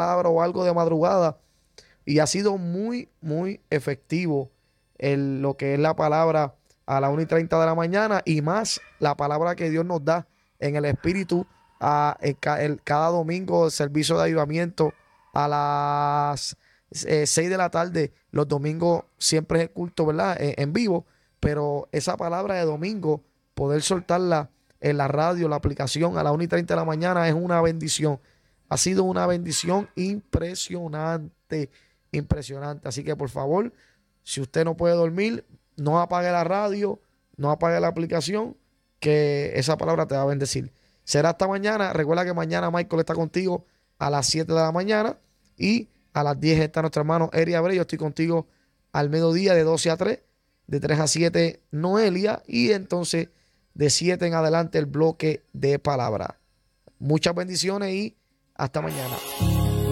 palabra o algo de madrugada. Y ha sido muy, muy efectivo lo que es la palabra a la 1:30 de la mañana y más la palabra que Dios nos da en el Espíritu cada domingo, el servicio de avivamiento a las 6 de la tarde. Los domingos siempre es el culto, ¿verdad? En vivo, pero esa palabra de domingo, poder soltarla en la radio, la aplicación a las 1:30 de la mañana es una bendición. Ha sido una bendición impresionante, impresionante. Así que por favor, si usted no puede dormir, no apague la radio, no apague la aplicación, que esa palabra te va a bendecir. Será hasta mañana. Recuerda que mañana Michael está contigo a las 7 de la mañana y a las 10 está nuestro hermano Eri Abreu. Yo estoy contigo al mediodía de 12 a 3, de 3 a 7 Noelia y entonces de 7 en adelante el bloque de palabra. Muchas bendiciones y hasta mañana.